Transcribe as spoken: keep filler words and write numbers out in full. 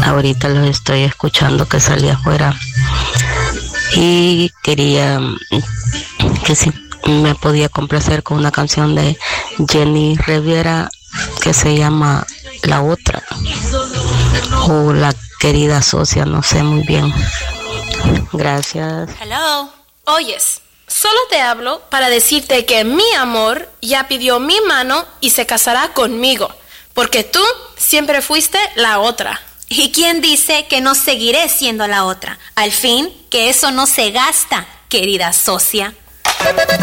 ahorita los estoy escuchando que salí afuera y quería que si me podía complacer con una canción de Jenny Rivera que se llama La Otra o La Querida Socia, no sé muy bien. Gracias. Hello. Oyes, solo te hablo para decirte que mi amor ya pidió mi mano y se casará conmigo, porque tú siempre fuiste la otra. ¿Y quién dice que no seguiré siendo la otra? Al fin, que eso no se gasta, querida socia.